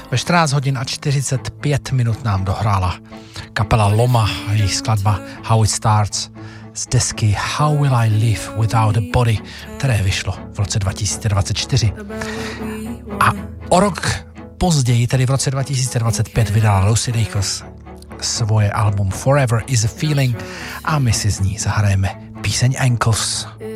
Ve 14 hodin a 45 minut nám dohrála kapela Loma a jejich skladba How It Starts z desky How Will I Live Without a Body, které vyšlo v roce 2024. A o rok později, tedy v roce 2025, vydala Lucy Dacus svoje album Forever is a Feeling a my si z ní zahrajeme píseň Ankles.